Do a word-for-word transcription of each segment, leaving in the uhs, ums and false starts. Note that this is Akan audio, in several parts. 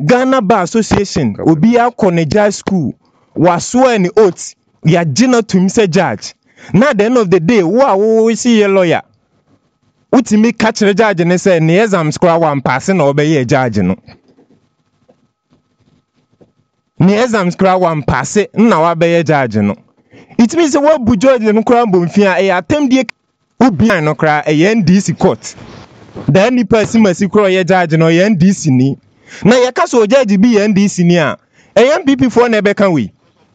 Ghana Bar Association obi akọ judge school was sworn oath ya gina to Mister Judge. Now at the end of the day, wa we see a lawyer. Utimi catch the judge and say ni exam score one passing or be a judge no. Ni exam score one pass na wa be a judge no. It means what bu judge no kra mbomfia e attempt die obi no kra e N D C court. The only person must call a judge no N D C ni. Na ye ka so judge bi N D C ni a e M P P for na be kan we.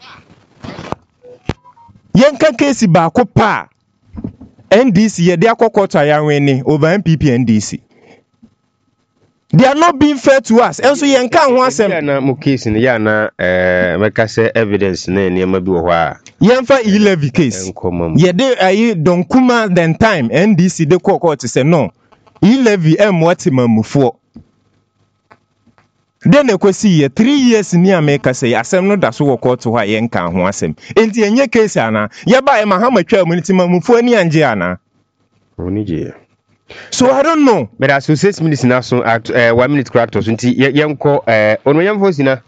Yenka case ba ko pa N D C ye de akokota ya wene over M P P N D C. They are not being fair to us. And so yenka ho asem na mo case ni ya na eh meka say evidence na ne ma bi wo ha. Yenfa e levy case. Ye de ayi donkuma then time N D C de court say no. E levy em watimamufo. Then e kwesi ye three years ni America say asem no da so wo court ho yenka ho asem. Enti enye case ana ye ba e mahama twa muniti mamufo ani anje ana. Oni je. So I don't know. But as six minutes now so at uh, one minute character so nti yenko eh ono yemfo sina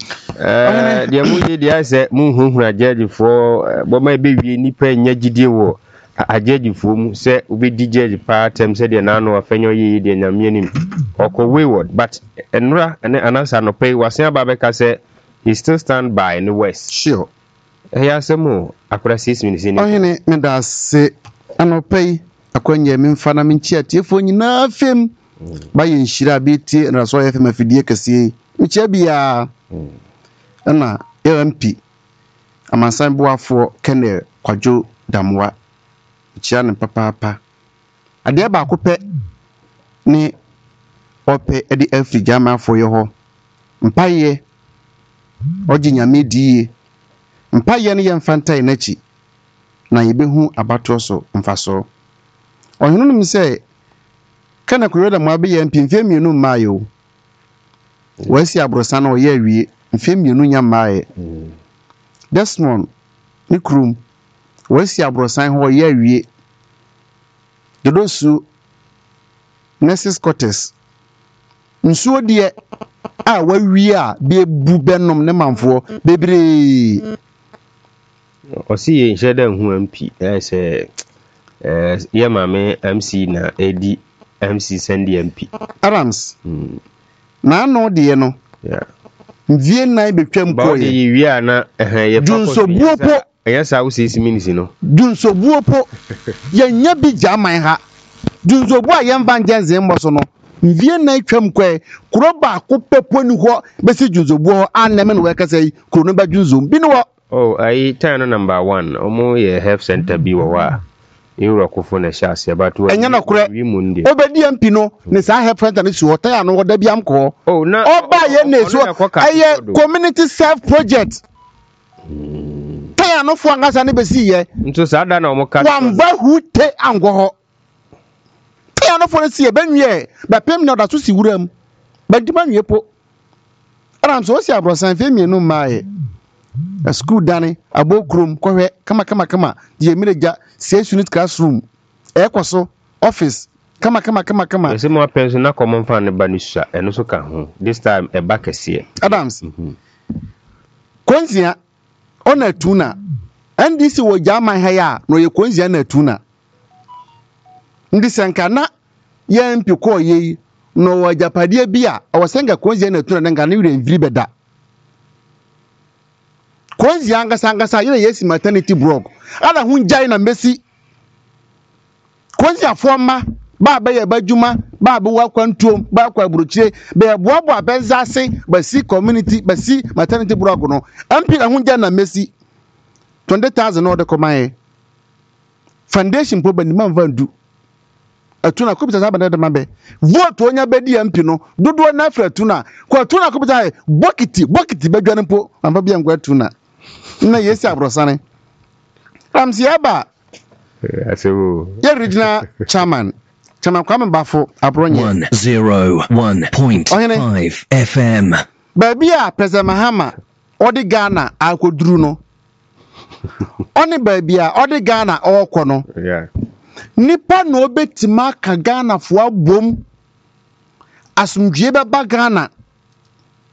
eh dia mu ye dia say mu hunhura judge for bo ma be wie nipa nya gidie wo ajeji fo mu say obi di judge pa tem say de na no afenyo ye de nyame anim oko wayward but enra ene anasa no pay wasen aba be ka say he still stand by in the west. Sure. Eh ya semo akura six minutes ni. Ohene me da se anopay akwanya me mfa na me nchi atiefo nyina fem ba ye nhira bi tie na so ye fem afidie kase me chia bia na M P amansan boafo Kenneth Kwadwo Damwa chia ne papa papa ade ba akopɛ ni ope edi Africa ma afo ye ho mpaye oginya medie mpaye ne ye mfantai nachi na yebehu abato so mfaso ohunu nim say kana kuyoda mo abe ye mpimfe mienu maayo wasi abrosa na oye awie mfe mienu nya maaye Desmond nikrum wasi abrosa ho oye awie dodosu Nessus Cortes nsuo de a wawie a be bu benom ne manfo bebre osi ye nheda hu M P eh say eh ye mame M C na edi M C Sandy M P Arams mm. na no de no yeah vie nai betwam ko ye ye wi ana eh ye junso buopo eh sa wo six minutes no junso buopo ye nya bi jaman ha junso bu a ye mvan genze mboso no vie nai twam ko kuro ba ko pepo ni ho be si junso buo aneme no we ka say kuro no ba junso bi no. Oh, I turn number one. Omo ye health center bi wo wa. Euro kofo na sha se but we enya na kure obedi M P no ne sa health center ne su hotel no woda bi am ko. Oh, na oba ye na so aye community self project. Taya no fo angasa ne besi ye. Nto sa da na omo ka. Wamba hute ango ho. Taya no fo ne si ye benwie ba pem na da so si wuram. Ba di manwie po. Aram so si abrosan fe mienu maaye. A school dane abokrum kohwe kama kama kama die mireja six unit classroom ekwaso office kama kama kama kama ese mo pension na common fan ne banisha eno so ka ho this time e back ese Adams konzia ona tuna N D C wo jama ha ya no ye konzia na tuna ndi senka na ye mpi ko ye no wa japade bia awosenga konzia na tuna nga ne wire mviri beda Kwenzi anga sanga sa yele yesi maternity block ala hunjai na mbesi kwenzi afoma ba ba ye bajuma ba ba wa kwantuom ba kwa buruchire be boabo abenzase ba si community ba si maternity block no ampi na hunjai na mbesi twenty thousand order komae foundation po bani manvandu atuna kopita za bana de mabe vote onya bedi ampi no dodo na afra tuna ko tuna kopita bokiti bokiti badwane po amba bia ngwa tuna na yesi abrosane Ramsi aba asewo ye regional chairman chairman Kwame Bafo abronye one oh one point five F M baby a President Mahama odi Ghana akoduru no oni baby a odi Ghana okwo no yeah nipa no obetima ka Ghana fo abom asumdwe beba Ghana